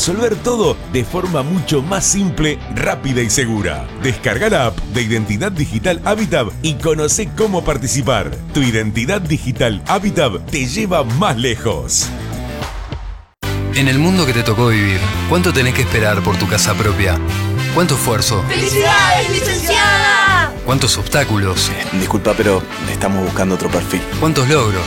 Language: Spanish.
resolver todo de forma mucho más simple, rápida y segura. Descarga la app de Identidad Digital Habitat y conoce cómo participar. Tu identidad digital Habitat te lleva más lejos. En el mundo que te tocó vivir, ¿cuánto tenés que esperar por tu casa propia? ¿Cuánto esfuerzo? ¡Felicidades, licenciada! ¿Cuántos obstáculos? Disculpa, pero estamos buscando otro perfil. ¿Cuántos logros?